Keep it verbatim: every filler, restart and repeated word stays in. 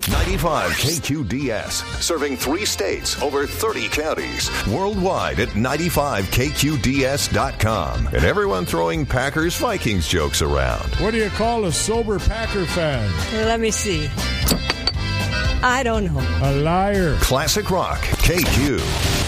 ninety-five K Q D S, serving three states, over thirty counties, worldwide at ninety-five K Q D S dot com. And everyone throwing Packers Vikings jokes around. What do you call a sober Packer fan? Let me see. I don't know. A liar. Classic Rock K Q.